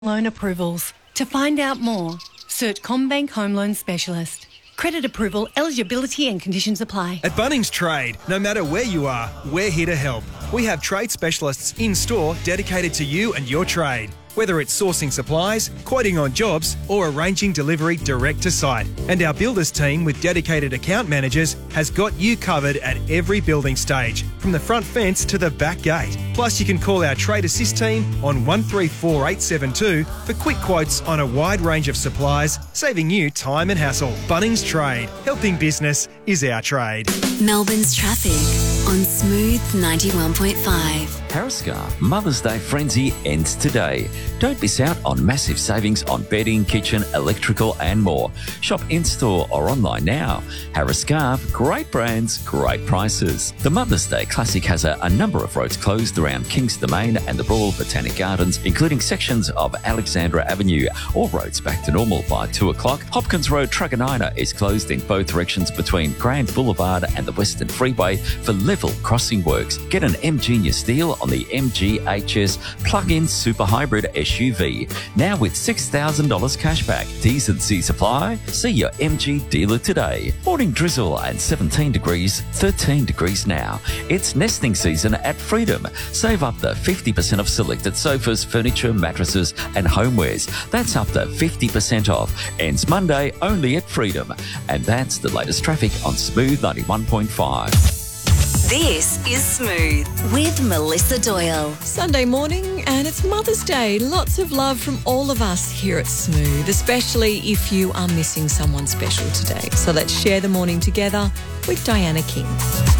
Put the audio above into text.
Loan approvals. To find out more, search CommBank Home Loan Specialist. Credit approval, eligibility and conditions apply. At Bunnings Trade, no matter where you are, we're here to help. We have trade specialists in store dedicated to you and your trade. Whether it's sourcing supplies, quoting on jobs, or arranging delivery direct to site. And our builders team with dedicated account managers has got you covered at every building stage, from the front fence to the back gate. Plus, you can call our Trade Assist team on 134872 for quick quotes on a wide range of supplies, saving you time and hassle. Bunnings Trade. Helping business is our trade. Melbourne's traffic on Smooth 91.5. Hariscar Mother's Day frenzy ends today. Don't miss out on massive savings on bedding, kitchen, electrical and more. Shop in-store or online now. Hariscar, great brands, great prices. The Mother's Day Classic has a number of roads closed around Kings Domain and the Royal Botanic Gardens, including sections of Alexandra Avenue. All roads back to normal by 2 o'clock. Hopkins Road, Truganina is closed in both directions between Grand Boulevard and the Western Freeway for level crossing works. Get an MGenius deal on the MGHS plug-in super hybrid SUV, now with $6,000 cashback. T&C supply. See your MG dealer today. Morning drizzle and 17 degrees, 13 degrees now. It's nesting season at Freedom. Save up to 50% off selected sofas, furniture, mattresses and homewares. That's up to 50% off. Ends Monday only at Freedom. And that's the latest traffic on Smooth 91.5. This is Smooth with Melissa Doyle. Sunday morning and it's Mother's Day. Lots of love from all of us here at Smooth, especially if you are missing someone special today. So let's share the morning together with Diana King.